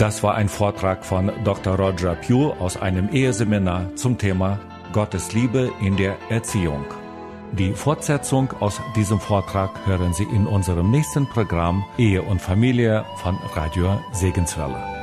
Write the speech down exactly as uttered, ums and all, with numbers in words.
Das war ein Vortrag von Doktor Roger Pugh aus einem Eheseminar zum Thema Gottes Liebe in der Erziehung. Die Fortsetzung aus diesem Vortrag hören Sie in unserem nächsten Programm Ehe und Familie von Radio Segenswelle.